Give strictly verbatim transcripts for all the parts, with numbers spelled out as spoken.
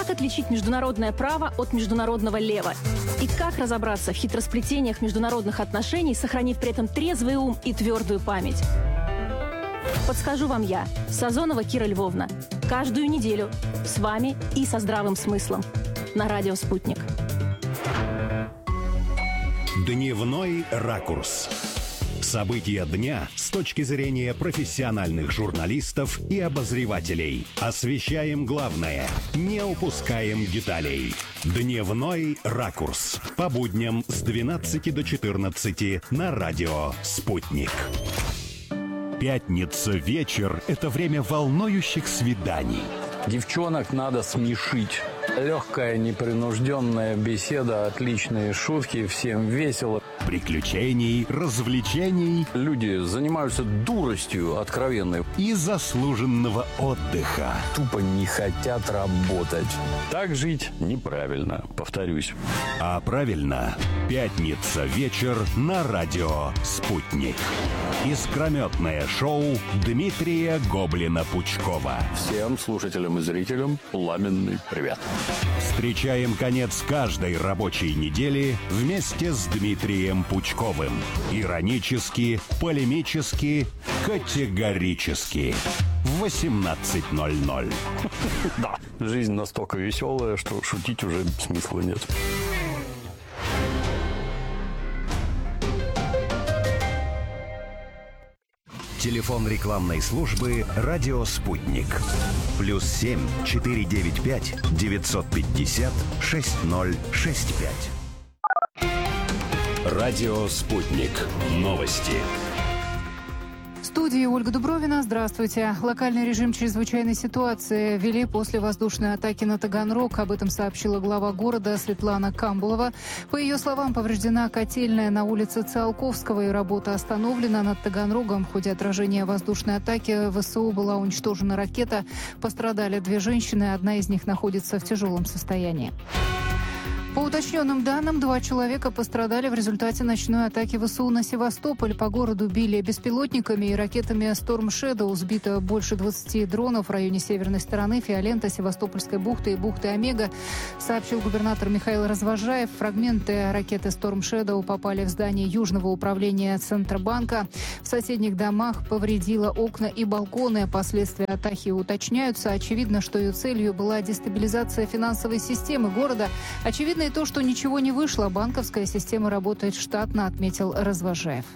Как отличить международное право от международного лева? И как разобраться в хитросплетениях международных отношений, сохранив при этом трезвый ум и твердую память? Подскажу вам я, Сазонова Кира Львовна. Каждую неделю с вами и со здравым смыслом. На радио «Спутник». Дневной ракурс. События дня с точки зрения профессиональных журналистов и обозревателей. Освещаем главное, не упускаем деталей. Дневной ракурс. По будням с двенадцати до четырнадцати на радио «Спутник». Пятница вечер – это время волнующих свиданий. Девчонок надо смешить. Легкая, непринужденная беседа, отличные шутки, всем весело. Приключений, развлечений. Люди занимаются дуростью откровенной. И заслуженного отдыха. Тупо не хотят работать. Так жить неправильно, повторюсь. А правильно, пятница вечер на радио «Спутник». Искрометное шоу Дмитрия Гоблина-Пучкова. Всем слушателям и зрителям пламенный привет. Встречаем конец каждой рабочей недели вместе с Дмитрием Пучковым. Иронически, полемически, категорически. В восемнадцать ноль ноль. Да, жизнь настолько веселая, что шутить уже смысла нет. Телефон рекламной службы «Радио Спутник». Плюс семь четыре девять пять девятьсот пятьдесят шесть ноль шесть пять. Радио Спутник. Новости. В студии Ольга Дубровина. Здравствуйте. Локальный режим чрезвычайной ситуации ввели после воздушной атаки на Таганрог. Об этом сообщила глава города Светлана Камбулова. По ее словам, повреждена котельная на улице Циолковского, и работа остановлена над Таганрогом. В ходе отражения воздушной атаки в ВСУ была уничтожена ракета. Пострадали две женщины, одна из них находится в тяжелом состоянии. По уточненным данным, два человека пострадали в результате ночной атаки ВСУ на Севастополь. По городу били беспилотниками и ракетами Storm Shadow. Сбито больше двадцати дронов в районе северной стороны Фиолента, Севастопольской бухты и бухты Омега, сообщил губернатор Михаил Развожаев. Фрагменты ракеты Storm Shadow попали в здание Южного управления Центробанка. В соседних домах повредило окна и балконы. Последствия атаки уточняются. Очевидно, что ее целью была дестабилизация финансовой системы города. Очевидно и то, что ничего не вышло. Банковская система работает штатно, отметил Развожаев.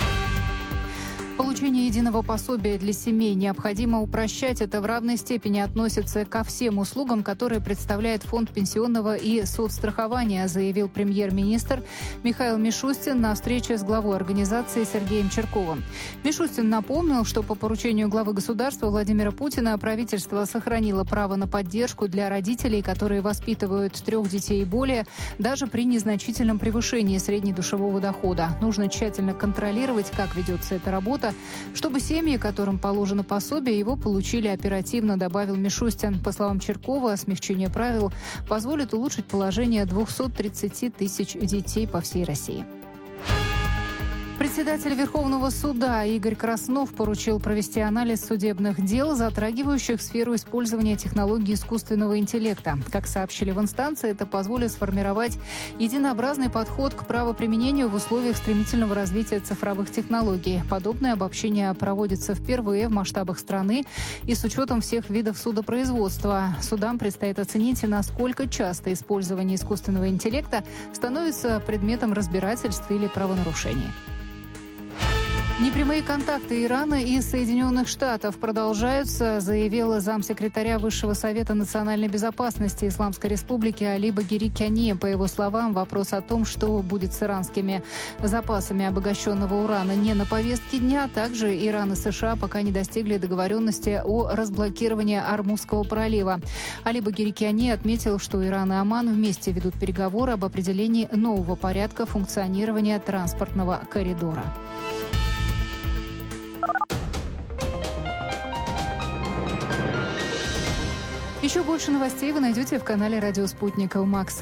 Получение единого пособия для семей необходимо упрощать. Это в равной степени относится ко всем услугам, которые представляет Фонд пенсионного и соцстрахования, заявил премьер-министр Михаил Мишустин на встрече с главой организации Сергеем Черковым. Мишустин напомнил, что по поручению главы государства Владимира Путина правительство сохранило право на поддержку для родителей, которые воспитывают трех детей и более, даже при незначительном превышении среднедушевого дохода. Нужно тщательно контролировать, как ведется эта работа, чтобы семьи, которым положено пособие, его получили оперативно, добавил Мишустин. По словам Черкова, смягчение правил позволит улучшить положение двухсот тридцати тысяч детей по всей России. Председатель Верховного суда Игорь Краснов поручил провести анализ судебных дел, затрагивающих сферу использования технологий искусственного интеллекта. Как сообщили в инстанции, это позволит сформировать единообразный подход к правоприменению в условиях стремительного развития цифровых технологий. Подобное обобщение проводится впервые в масштабах страны и с учетом всех видов судопроизводства. Судам предстоит оценить, насколько часто использование искусственного интеллекта становится предметом разбирательств или правонарушений. Непрямые контакты Ирана и Соединенных Штатов продолжаются, заявила замсекретаря Высшего совета национальной безопасности Исламской Республики Али Багери Кани. По его словам, вопрос о том, что будет с иранскими запасами обогащенного урана, не на повестке дня. Также Иран и США пока не достигли договоренности о разблокировании Ормузского пролива. Али Багери Кани отметил, что Иран и Оман вместе ведут переговоры об определении нового порядка функционирования транспортного коридора. Еще больше новостей вы найдете в канале «Радио Спутник» Макс.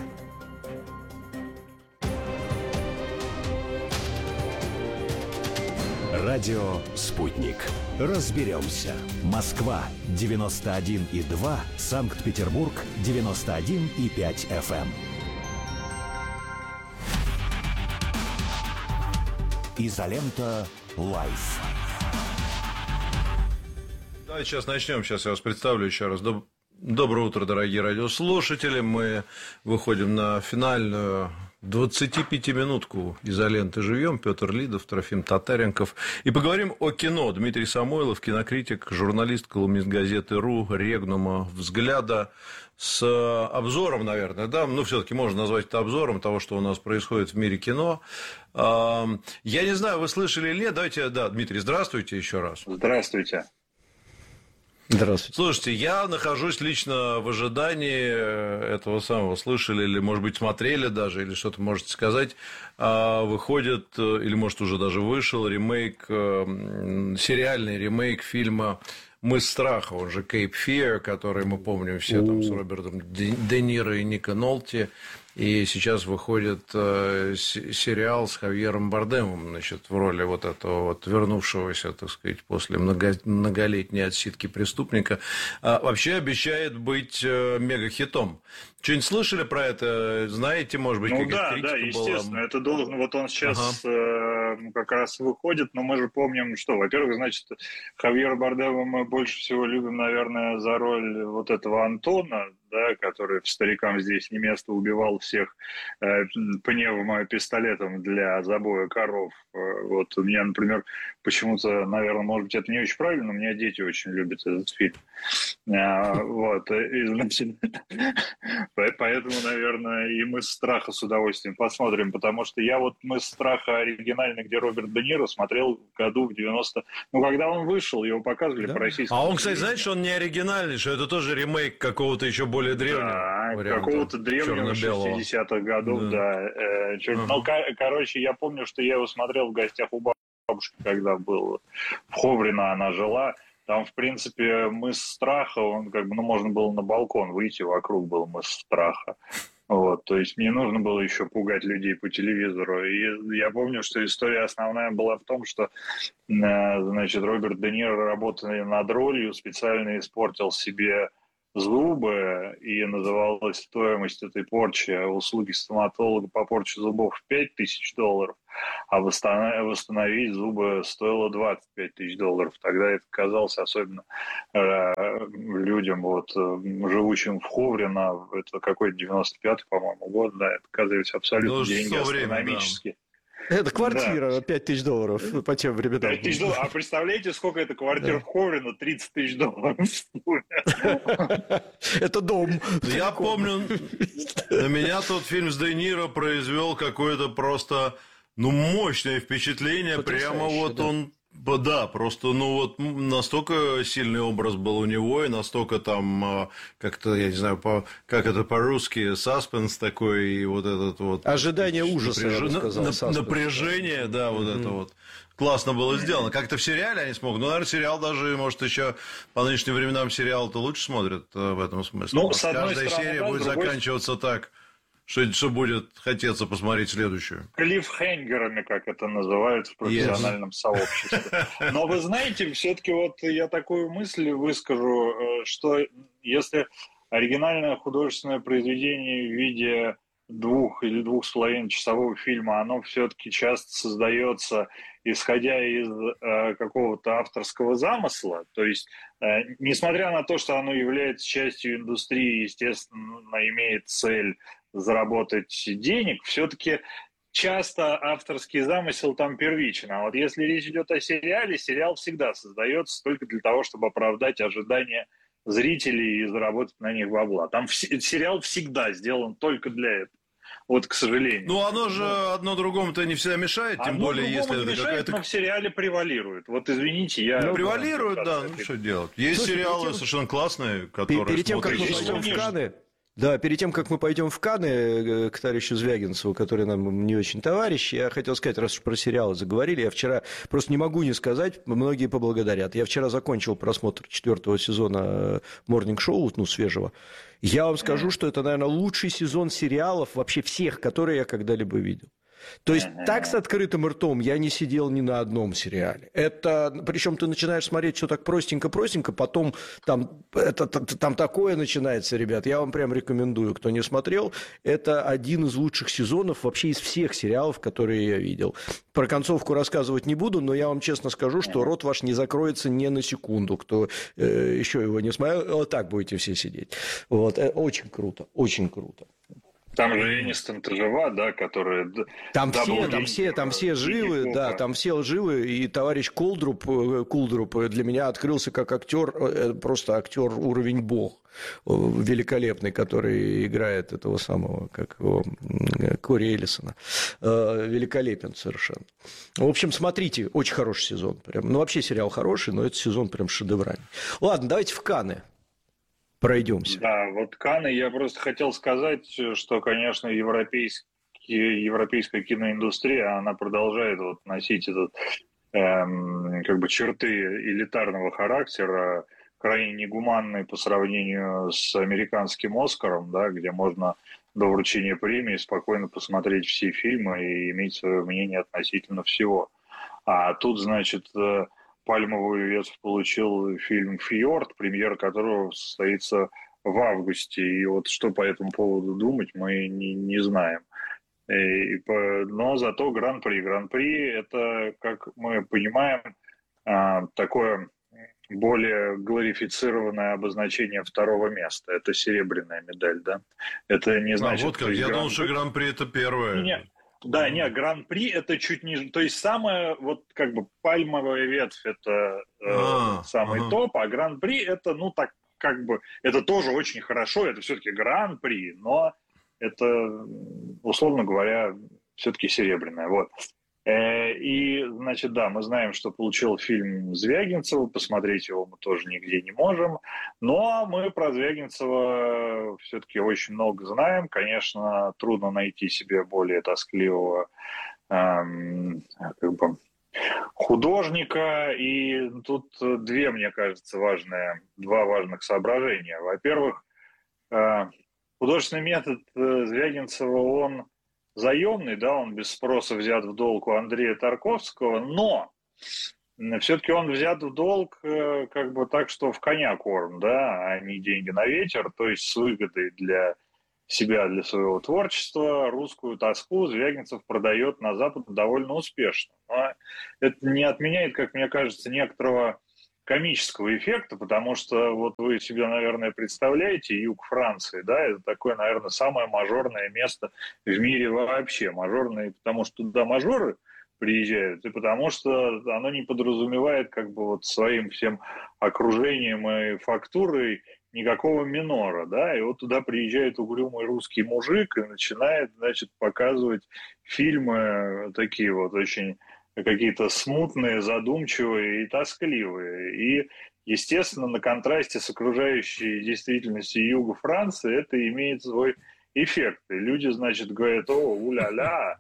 Радио «Спутник». Разберемся. Москва девяносто один и два, Санкт-Петербург девяносто один и пять эф эм. Изолента Лайф. Давайте сейчас начнем. Сейчас я вас представлю еще раз. Доб... Доброе утро, дорогие радиослушатели. Мы выходим на финальную двадцатипятиминутку изоленты живем. Петр Лидов, Трофим Татаренков. И поговорим о кино. Дмитрий Самойлов, кинокритик, журналист, колумнист газеты «Ру», Регнума, «Взгляда». С обзором, наверное, да, ну, все-таки можно назвать это обзором того, что у нас происходит в мире кино. Я не знаю, вы слышали или нет. Давайте, да, Дмитрий, здравствуйте еще раз. Здравствуйте. Здравствуйте. Слушайте, я нахожусь лично в ожидании этого самого. Слышали или, может быть, смотрели даже, или что-то можете сказать. Выходит, или, может, уже даже вышел ремейк, сериальный ремейк фильма «Мыс страха», он же «Cape Fear», который мы помним все там с Робертом Де Ниро и Нико Нолти. И сейчас выходит э, сериал с Хавьером Бардемом, значит, в роли вот этого вот вернувшегося, так сказать, после много, многолетней отсидки преступника. А, вообще обещает быть э, мегахитом. Что-нибудь слышали про это? Знаете, может быть, ну, какая-то да, критика да, естественно. была? Это должен, вот он сейчас ага. э, как раз выходит, но мы же помним, что, во-первых, значит, Хавьера Бардема мы больше всего любим, наверное, за роль вот этого Антона, да, который в «Старикам здесь не место» убивал всех э, пневмопистолетом для забоя коров. Вот у меня, например, почему-то, наверное, может быть, это не очень правильно, но у меня дети очень любят этот фильм. А, вот, и, значит, поэтому, наверное, и «Мыс страха» с удовольствием посмотрим, потому что я вот «Мыс страха» оригинальный, где Роберт Де Ниро, смотрел в году в девяностом... Ну, когда он вышел, его показывали да? по российскому. А он, кстати, знаете, что он не оригинальный, что это тоже ремейк какого-то еще более древнего да, варианта. Какого-то древнего шестидесятых годов, да. да. Э, uh-huh. Ну, короче, я помню, что я его смотрел в гостях у бабушки, когда был в Ховрино, она жила. Там, в принципе, «Мыс страха», он как бы, ну, можно было на балкон выйти, вокруг был «Мыс страха». Вот, то есть мне нужно было еще пугать людей по телевизору. И я помню, что история основная была в том, что, значит, Роберт Де Ниро, работая над ролью, специально испортил себе зубы, и называлась стоимость этой порчи услуги стоматолога по порче зубов пять тысяч долларов, а восстановить зубы стоило двадцать пять тысяч долларов. Тогда это казалось особенно э, людям, вот, живущим в Ховрино, это какой-то девяносто пятый, по-моему, год, да, это казалось абсолютно ну, деньги астрономические. Да. Это квартира, да. пять тысяч долларов по тем временам. пять тысяч долларов. А представляете, сколько это квартира да. в Ховрино? тридцать тысяч долларов. Это дом. Я помню, на меня тот фильм с Де Ниро произвел какое-то просто, ну, мощное впечатление. Прямо вот он... Да, просто, ну, вот настолько сильный образ был у него, и настолько там, как-то, я не знаю, по, как это по-русски, саспенс такой, и вот этот вот... Ожидание ужаса, напряж... я бы сказал, Нап... Напряжение, да, вот mm-hmm. это вот. Классно было сделано. Как-то в сериале они смогут. Ну, наверное, сериал даже, может, еще по нынешним временам сериал-то лучше смотрят в этом смысле. Ну, с одной каждая стороны, серия да, будет другой... заканчиваться так... Что, что будет хотеться посмотреть следующую? Клиффхенгерами, как это называют в профессиональном yes. сообществе. Но вы знаете, все-таки вот я такую мысль выскажу, что если оригинальное художественное произведение в виде двух или двух с половиной часового фильма, оно все-таки часто создается, исходя из э, какого-то авторского замысла. То есть, э, несмотря на то, что оно является частью индустрии, естественно, имеет цель заработать денег, все-таки часто авторский замысел там первичен. А вот если речь идет о сериале, сериал всегда создается только для того, чтобы оправдать ожидания зрителей и заработать на них бабла. Там сериал всегда сделан только для этого. Вот, к сожалению. Ну, оно же одно другому-то не всегда мешает, тем одно более, если это мешает, какая-то... но в сериале превалирует. Вот, извините, я... Ну, превалирует, да, ну, что делать. Есть Слушай, сериалы тем... совершенно классные, которые... Перед тем, как мы пойдем в Канны... Да, перед тем, как мы пойдем в Канны к товарищу Звягинцеву, который нам не очень товарищ, я хотел сказать, раз уж про сериалы заговорили, я вчера просто не могу не сказать, многие поблагодарят. Я вчера закончил просмотр четвертого сезона морнинг-шоу, ну, свежего. Я вам скажу, что это, наверное, лучший сезон сериалов вообще всех, которые я когда-либо видел. То есть так с открытым ртом я не сидел ни на одном сериале. Это, причем ты начинаешь смотреть все так простенько-простенько, потом там, это, там такое начинается, ребят. Я вам прям рекомендую, кто не смотрел. Это один из лучших сезонов вообще из всех сериалов, которые я видел. Про концовку рассказывать не буду, но я вам честно скажу, что рот ваш не закроется ни на секунду. Кто э, еще его не смотрел, вот так будете все сидеть. Вот. Очень круто, очень круто. Там же Энистон-то жива, да, которые... Там все, там все, там все живы, да, там все живы, и товарищ Колдруп, Кулдруп для меня открылся как актер, просто актер уровень бог, великолепный, который играет этого самого, как его, Кори Эллисона. Великолепен совершенно. В общем, смотрите, очень хороший сезон. Прям. Ну, вообще сериал хороший, но этот сезон прям шедевральный. Ладно, давайте в Канны пройдемся. Да, вот Канны, я просто хотел сказать, что, конечно, европейский, европейская киноиндустрия, она продолжает вот носить этот, эм, как бы черты элитарного характера, крайне негуманные по сравнению с американским «Оскаром», да, где можно до вручения премии спокойно посмотреть все фильмы и иметь свое мнение относительно всего. А тут, значит... Пальмовую ветвь получил фильм «Фьорд», премьера которого состоится в августе. И вот что по этому поводу думать, мы не, не знаем. И, но зато Гран-при. Гран-при – это, как мы понимаем, такое более глорифицированное обозначение второго места. Это серебряная медаль, да? Это не значит... А вот как, я думал, что Гран-при – это первое. Не, Да, не, Гран-при это чуть ниже. То есть самая, вот как бы пальмовая ветвь это э, а, самый ага. топ, а Гран-при это, ну так, как бы, это тоже очень хорошо, это все-таки Гран-при, но это, условно говоря, все-таки серебряная. Вот. И, значит, да, мы знаем, что получил фильм Звягинцева, посмотреть его мы тоже нигде не можем, но мы про Звягинцева все-таки очень много знаем. Конечно, трудно найти себе более тоскливого эм, как бы художника, и тут две, мне кажется, важные, два важных соображения. Во-первых, э, художественный метод Звягинцева, он заемный, да, он без спроса взят в долг у Андрея Тарковского, но все-таки он взят в долг как бы так, что в коня корм, да, а не деньги на ветер, то есть с выгодой для себя, для своего творчества. Русскую тоску Звягинцев продает на Запад довольно успешно. Но это не отменяет, как мне кажется, некоторого комического эффекта, потому что вот вы себе, наверное, представляете юг Франции, да, это такое, наверное, самое мажорное место в мире вообще. Мажорное, потому что туда мажоры приезжают, и потому что оно не подразумевает как бы вот своим всем окружением и фактурой никакого минора, да, и вот туда приезжает угрюмый русский мужик и начинает, значит, показывать фильмы такие вот очень какие-то смутные, задумчивые и тоскливые. И, естественно, на контрасте с окружающей действительностью юга Франции это имеет свой эффект. И люди, значит, говорят: о, уля-ля,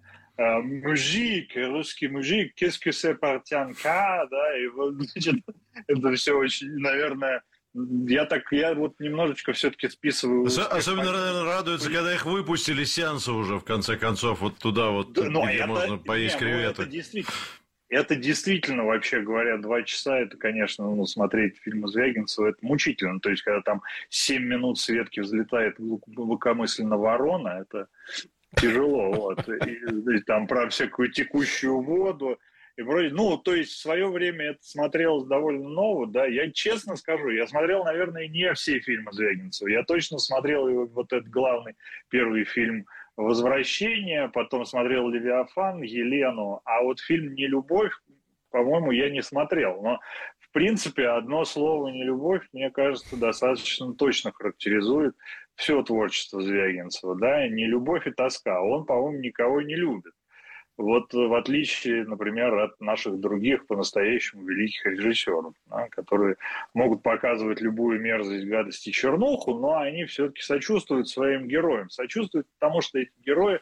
мужик, русский мужик, qu'est-ce que c'est партянка, да, и вот, значит, это все очень, наверное, я так, я вот немножечко все-таки списываю... Ос- особенно, наверное, радуются, когда их выпустили с сеанса уже, в конце концов, вот туда вот, да, где это, можно поесть не, креветок. Ну, это, действительно, это действительно, вообще говоря, два часа, это, конечно, ну, смотреть фильмы Звягинцева, это мучительно. То есть, когда там семь минут с ветки взлетает глубокомысленно ворона, это тяжело. Вот. И, и там про всякую текущую воду. И вроде, ну, то есть в свое время это смотрелось довольно ново, да, я честно скажу, я смотрел, наверное, не все фильмы Звягинцева, я точно смотрел его, вот этот главный первый фильм «Возвращение», потом смотрел «Левиафан», «Елену», а вот фильм «Нелюбовь», по-моему, я не смотрел, но в принципе одно слово «нелюбовь», мне кажется, достаточно точно характеризует все творчество Звягинцева, да, нелюбовь и тоска, он, по-моему, никого не любит. Вот в отличие, например, от наших других по-настоящему великих режиссеров, да, которые могут показывать любую мерзость, гадость и чернуху, но они все-таки сочувствуют своим героям. Сочувствуют потому, что эти герои,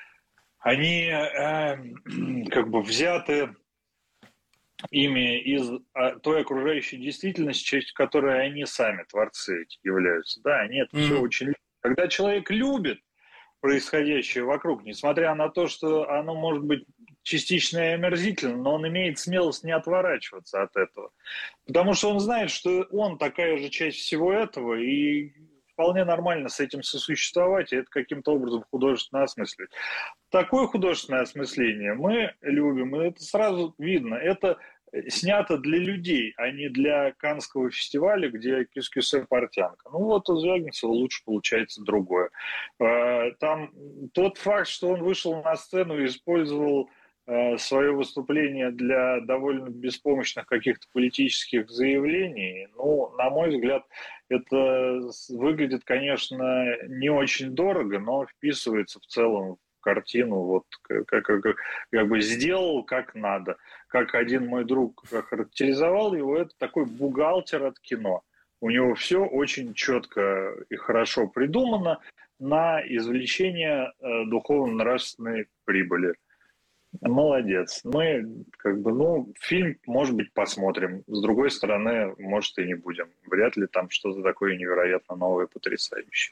они э, как бы взяты ими из той окружающей действительности, частью которой они сами, творцы, являются. Да, они это mm-hmm. все очень любят. Когда человек любит, происходящее вокруг, несмотря на то, что оно может быть частично и омерзительно, но он имеет смелость не отворачиваться от этого. Потому что он знает, что он такая же часть всего этого, и вполне нормально с этим сосуществовать, и это каким-то образом художественно осмысливать. Такое художественное осмысление мы любим, и это сразу видно. Это снято для людей, а не для Каннского фестиваля, где кис-кисе портянка. Ну вот у Звягинцева лучше получается другое. Там тот факт, что он вышел на сцену и использовал свое выступление для довольно беспомощных каких-то политических заявлений, ну, на мой взгляд, это выглядит, конечно, не очень дорого, но вписывается в целом в картину, вот как, как, как бы сделал как надо. Как один мой друг характеризовал его, это такой бухгалтер от кино. У него все очень четко и хорошо придумано на извлечение э, духовно-нравственной прибыли. Молодец. Мы, как бы, ну, фильм, может быть, посмотрим. С другой стороны, может, и не будем. Вряд ли там что-то такое невероятно новое, потрясающее.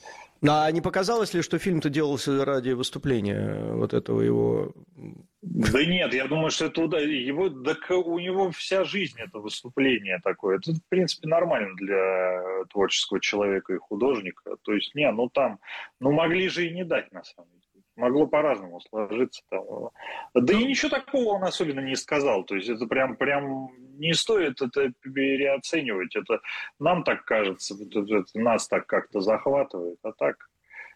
А не показалось ли, что фильм-то делался ради выступления вот этого его... Да нет, я думаю, что это его, да, у него вся жизнь это выступление такое. Это, в принципе, нормально для творческого человека и художника. То есть, не, ну там, ну могли же и не дать, на самом деле. Могло по-разному сложиться. Там. Да и ничего такого он особенно не сказал. То есть это прям, прям не стоит это переоценивать. Это нам так кажется, это, это нас так как-то захватывает. А так,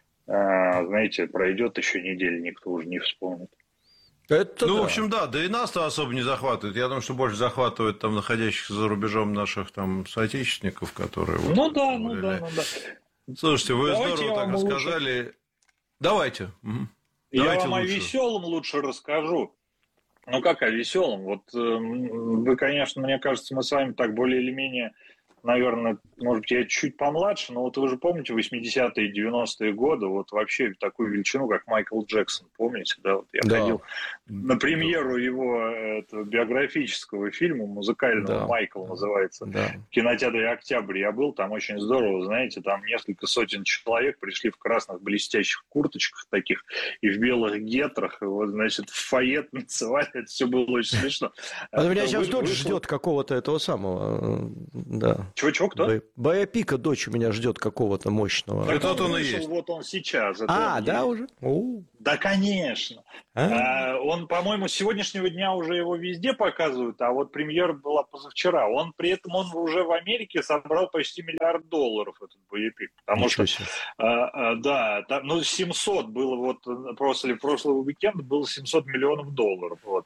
э, знаете, пройдет еще неделя, никто уже не вспомнит. Это ну, да. В общем, да, да и нас-то особо не захватывает. Я думаю, что больше захватывает там находящихся за рубежом наших там соотечественников, которые... Ну вот, да, ну да, ну да. Слушайте, вы Давайте здорово так рассказали... Лучше... Давайте. Угу. Я Давайте вам лучше. О веселом лучше расскажу. Ну, как о веселом? Вот э, вы, конечно, мне кажется, мы с вами так более или менее, наверное, может быть, я чуть помладше, но вот вы же помните восьмидесятые и девяностые годы, вот вообще такую величину, как Майкл Джексон, помните, да? Вот я да. ходил на премьеру да. его этого биографического фильма, музыкального, да. «Майкл» называется, да. в кинотеатре «Октябрь» я был, там очень здорово, знаете, там несколько сотен человек пришли в красных блестящих курточках таких и в белых гетрах, и вот, значит, в фойе танцевали, это все было очень смешно. А у меня сейчас дочь ждет какого-то этого самого, да. Чего-чего, кто? Боепика дочь у меня ждет какого-то мощного. Так это он, он и есть. Вот он сейчас. А, он да, есть. уже? У-у. Да, конечно. А? А, он, по-моему, с сегодняшнего дня уже его везде показывают, а вот премьера была позавчера. Он при этом он уже в Америке собрал почти миллиард долларов, этот боепик. Потому Ничего что, а, а, да, там, ну, семьсот было вот после прошлого уикенда было семьсот миллионов долларов. Вот.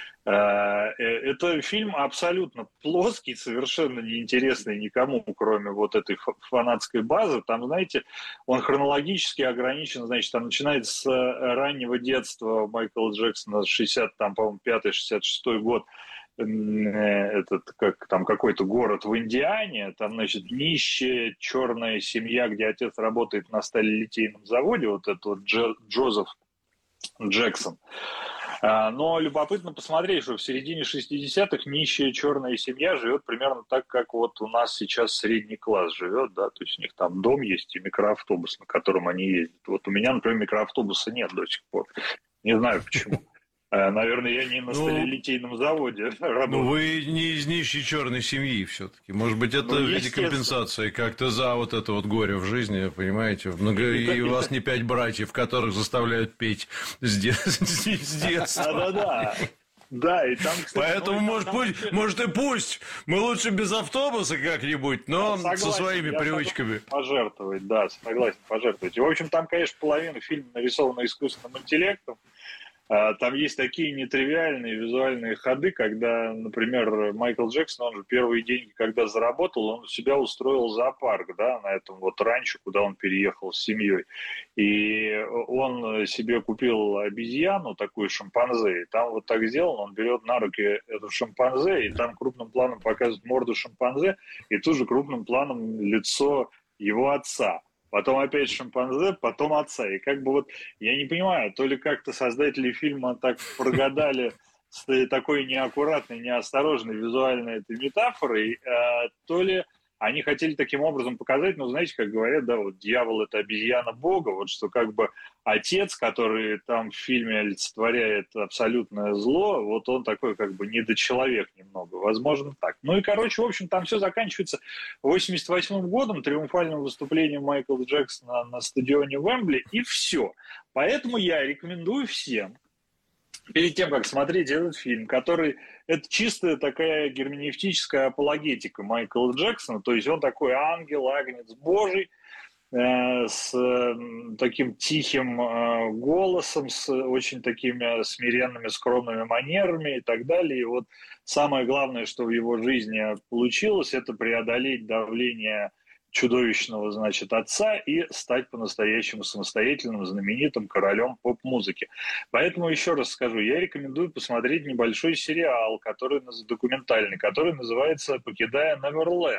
Это фильм абсолютно плоский, совершенно неинтересный никому, кроме вот этой фанатской базы. Там, знаете, он хронологически ограничен, значит, там начинается с раннего детства Майкла Джексона, шестьдесят, там, по-моему, пятый шестьдесят шестой год, этот, как, там, какой-то город в Индиане, там, значит, нищая черная семья, где отец работает на сталелитейном заводе, вот этот вот Дж- Джозеф Джексон. Но любопытно посмотреть, что в середине шестидесятых нищая черная семья живет примерно так, как вот у нас сейчас средний класс живет, да, то есть у них там дом есть и микроавтобус, на котором они ездят. Вот у меня, например, микроавтобуса нет до сих пор. Не знаю почему. Наверное, я не на сталелитейном ну, заводе работаю. Ну, вы не из нищей черной семьи все-таки. Может быть, это ну, в виде компенсации как-то за вот это вот горе в жизни, понимаете? Много... И у вас не пять братьев, которых заставляют петь с, де... с детства. Да-да-да. Да, и там, кстати, поэтому, ну, может, там, пусть, там... может, и пусть. Мы лучше без автобуса как-нибудь, но согласен, со своими я привычками. Пожертвовать, да, согласен, пожертвовать. И, в общем, там, конечно, половина фильма нарисована искусственным интеллектом. Там есть такие нетривиальные визуальные ходы, когда, например, Майкл Джексон, он же первые деньги, когда заработал, он у себя устроил зоопарк, да, на этом вот ранчо, куда он переехал с семьей. И он себе купил обезьяну, такую шимпанзе, и там вот так сделано, он берет на руки эту шимпанзе, и там крупным планом показывает морду шимпанзе, и тут же крупным планом лицо его отца. Потом опять шимпанзе, потом отца. И как бы вот, я не понимаю, то ли как-то создатели фильма так прогадали с такой неаккуратной, неосторожной визуальной этой метафорой, то ли они хотели таким образом показать, ну, знаете, как говорят, да, вот дьявол – это обезьяна Бога, вот что как бы отец, который там в фильме олицетворяет абсолютное зло, вот он такой как бы недочеловек немного, возможно, так. Ну и, короче, в общем, там все заканчивается восемьдесят восьмым годом, триумфальным выступлением Майкла Джексона на стадионе Уэмбли, и все. Поэтому я рекомендую всем, перед тем, как смотреть этот фильм, который... Это чистая такая герменевтическая апологетика Майкла Джексона, то есть он такой ангел, агнец Божий, э, с э, таким тихим э, голосом, с очень такими смиренными, скромными манерами и так далее. И вот самое главное, что в его жизни получилось, это преодолеть давление чудовищного, значит, отца и стать по-настоящему самостоятельным, знаменитым королем поп-музыки. Поэтому еще раз скажу, я рекомендую посмотреть небольшой сериал, который документальный, который называется «Покидая Неверленд».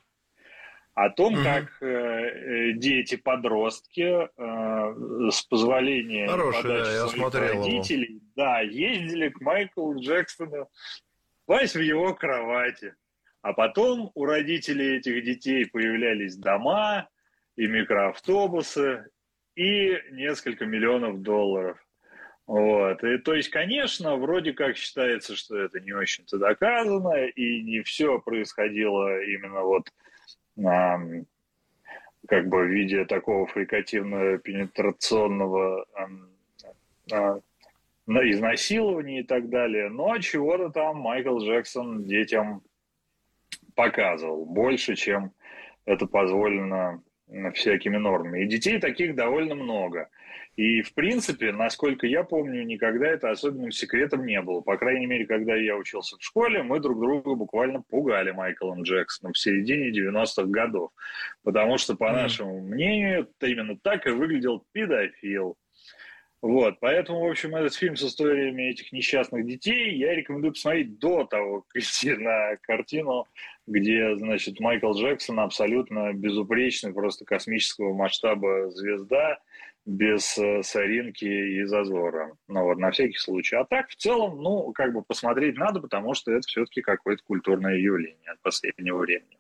О том, mm-hmm. как э, дети-подростки э, с позволения Хороший, своих родителей его. Да, ездили к Майклу Джексону, спать в его кровати. А потом у родителей этих детей появлялись дома и микроавтобусы и несколько миллионов долларов. Вот. И, то есть, конечно, вроде как считается, что это не очень-то доказано, и не все происходило именно вот а, как бы в виде такого фрикативно-пенетрационного а, а, изнасилования и так далее. Но чего-то там Майкл Джексон детям показывал больше, чем это позволено всякими нормами. И детей таких довольно много. И, в принципе, насколько я помню, никогда это особенным секретом не было. По крайней мере, когда я учился в школе, мы друг друга буквально пугали Майклом Джексоном в середине девяностых годов. Потому что, по mm. нашему мнению, именно так и выглядел педофил. Вот, поэтому, в общем, этот фильм с историями этих несчастных детей я рекомендую посмотреть до того, как идти на картину, где, значит, Майкл Джексон абсолютно безупречный, просто космического масштаба звезда, без э, соринки и зазора. Ну вот, на всякий случай. А так, в целом, ну, как бы посмотреть надо, потому что это все-таки какое-то культурное явление от последнего времени.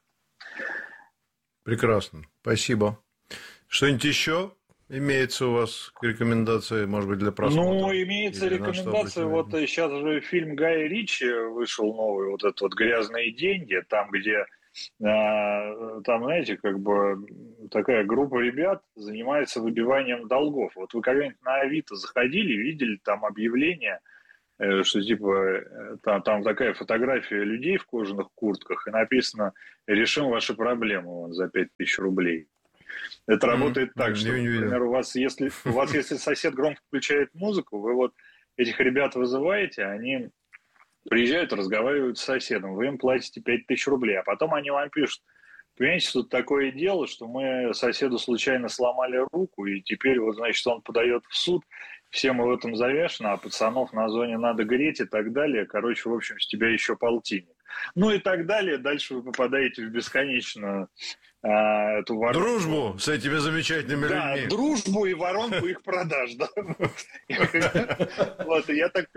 Прекрасно. Спасибо. Что-нибудь еще имеется у вас рекомендации, может быть, для просмотра? Ну, имеется рекомендация, вот сейчас же фильм Гая Ричи вышел новый, вот этот вот «Грязные деньги», там, где, там, знаете, как бы такая группа ребят занимается выбиванием долгов. Вот вы когда-нибудь на Авито заходили, видели там объявление, что типа там, там такая фотография людей в кожаных куртках, и написано «Решим ваши проблемы за пять тысяч рублей». Это mm-hmm. работает так, mm-hmm. что, например, у вас, если, у вас, если сосед громко включает музыку, вы вот этих ребят вызываете, они приезжают, разговаривают с соседом, вы им платите пять тысяч рублей, а потом они вам пишут: понимаете, тут такое дело, что мы соседу случайно сломали руку, и теперь, вот, значит, он подает в суд, все мы в этом завешены, а пацанов на зоне надо греть и так далее. Короче, в общем, с тебя еще полтинник. Ну и так далее. Дальше вы попадаете в бесконечную а, эту воронку. Дружбу с этими замечательными да, людьми. Да, дружбу и воронку их продаж. Вот, и я так